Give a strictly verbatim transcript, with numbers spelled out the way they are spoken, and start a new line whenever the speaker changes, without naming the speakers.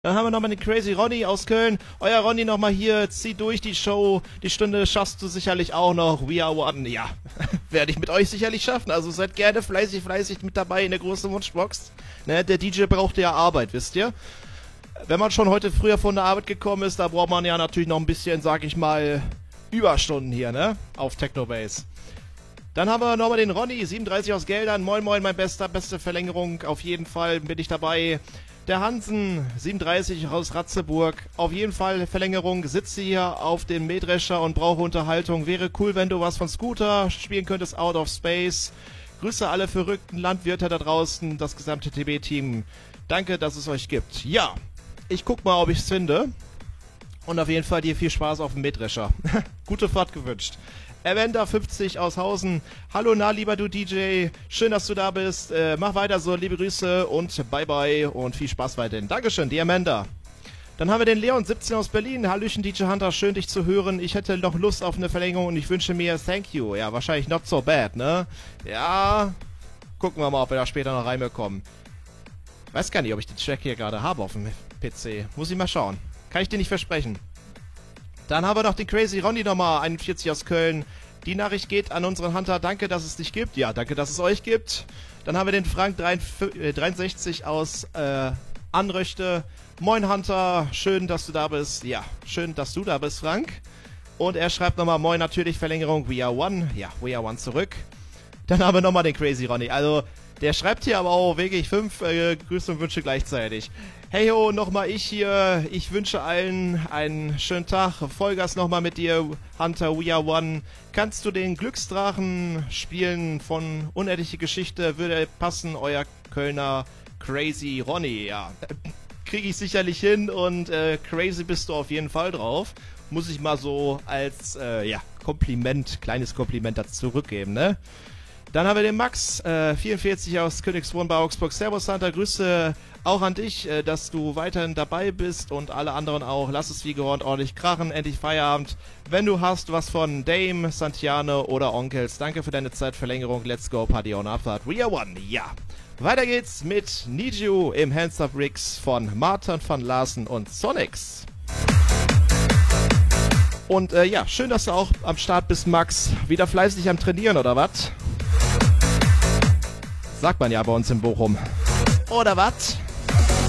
Dann haben wir nochmal den Crazy Ronny aus Köln. Euer Ronny nochmal hier, zieh durch die Show. Die Stunde schaffst du sicherlich auch noch. We are one. Ja, werde ich mit euch sicherlich schaffen. Also seid gerne fleißig, fleißig mit dabei in der großen Wunschbox. Ne, der D J braucht ja Arbeit, wisst ihr? Wenn man schon heute früher von der Arbeit gekommen ist, da braucht man ja natürlich noch ein bisschen, sag ich mal, Überstunden hier, ne? Auf Technobase. Dann haben wir nochmal den Ronny, siebenunddreißig aus Geldern. Moin moin, mein bester, beste Verlängerung. Auf jeden Fall bin ich dabei. Der Hansen, siebenunddreißig aus Ratzeburg. Auf jeden Fall Verlängerung. Sitze hier auf dem Mähdrescher und brauche Unterhaltung. Wäre cool, wenn du was von Scooter spielen könntest, Out of Space. Grüße alle verrückten Landwirte da draußen, das gesamte T B-Team. Danke, dass es euch gibt. Ja, ich guck mal, ob ich es finde. Und auf jeden Fall dir viel Spaß auf dem Mähdrescher. Gute Fahrt gewünscht. Avenda fünfzig aus Hausen. Hallo, na, lieber du D J. Schön, dass du da bist. Äh, mach weiter so, liebe Grüße und bye bye und viel Spaß weiterhin. Dankeschön, die Amanda. Dann haben wir den Leon, siebzehn aus Berlin. Hallöchen, D J Hunter, schön dich zu hören. Ich hätte noch Lust auf eine Verlängerung und ich wünsche mir Thank you. Ja, wahrscheinlich not so bad, ne? Ja, gucken wir mal, ob wir da später noch reinbekommen. Weiß gar nicht, ob ich den Track hier gerade habe auf dem P C. Muss ich mal schauen. Kann ich dir nicht versprechen. Dann haben wir noch den Crazy Ronny nochmal, einundvierzig aus Köln. Die Nachricht geht an unseren Hunter. Danke, dass es dich gibt. Ja, danke, dass es euch gibt. Dann haben wir den Frank dreiundsechzig aus äh, Anröchte. Moin Hunter, schön, dass du da bist. Ja, schön, dass du da bist, Frank. Und er schreibt nochmal, moin, natürlich Verlängerung, We are one. Ja, We are one zurück. Dann haben wir nochmal den Crazy Ronny. Also, der schreibt hier aber auch wirklich fünf äh, Grüße und Wünsche gleichzeitig. Hey ho, nochmal ich hier. Ich wünsche allen einen schönen Tag. Vollgas nochmal mit dir, Hunter, We are one. Kannst du den Glücksdrachen spielen von Unendliche Geschichte? Würde passen, euer Kölner Crazy Ronny. Ja, kriege ich sicherlich hin und äh, crazy bist du auf jeden Fall drauf. Muss ich mal so als äh, ja, Kompliment, kleines Kompliment dazu zurückgeben, ne? Dann haben wir den Max, äh, vierundvierzig aus Königsbrunn bei Augsburg. Servus Hunter, Grüße auch an dich, äh, dass du weiterhin dabei bist und alle anderen auch. Lass es wie gewohnt ordentlich krachen, endlich Feierabend. Wenn du hast was von Dame, Santiane oder Onkels, danke für deine Zeitverlängerung. Let's go, Party on Abfahrt. We are one, ja. Weiter geht's mit Need You im Hands of Rigs von Martin van Larsen und Sonics. Und äh, ja, schön, dass du auch am Start bist, Max. Wieder fleißig am Trainieren, oder was? Sagt man ja bei uns in Bochum. Oder was?